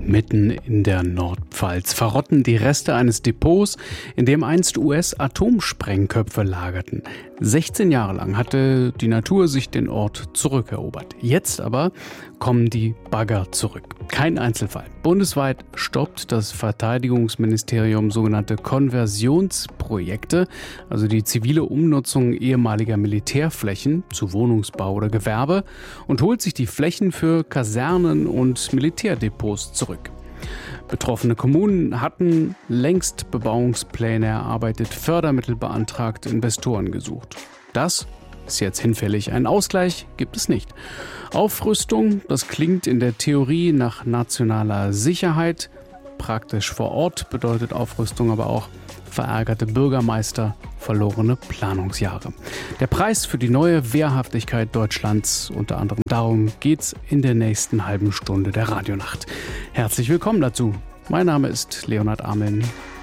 Mitten in der Nordpfalz verrotten die Reste eines Depots, in dem einst US-Atomsprengköpfe lagerten. 16 Jahre lang hatte die Natur sich den Ort zurückerobert. Jetzt aber kommen die Bagger zurück. Kein Einzelfall. Bundesweit stoppt das Verteidigungsministerium sogenannte Konversionsprojekte, also die zivile Umnutzung ehemaliger Militärflächen zu Wohnungsbau oder Gewerbe, und holt sich die Flächen für Kasernen und Militärdepots zurück. Betroffene Kommunen hatten längst Bebauungspläne erarbeitet, Fördermittel beantragt, Investoren gesucht. Das ist jetzt hinfällig. Einen Ausgleich gibt es nicht. Aufrüstung, das klingt in der Theorie nach nationaler Sicherheit. Praktisch vor Ort bedeutet Aufrüstung aber auch verärgerte Bürgermeister, verlorene Planungsjahre. Der Preis für die neue Wehrhaftigkeit Deutschlands, unter anderem darum geht's in der nächsten halben Stunde der Radionacht. Herzlich willkommen dazu. Mein Name ist Leonhard Ameln.